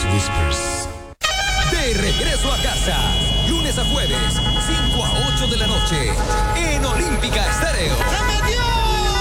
whispers. De regreso a casa, lunes a jueves, 5 a 8 de la noche.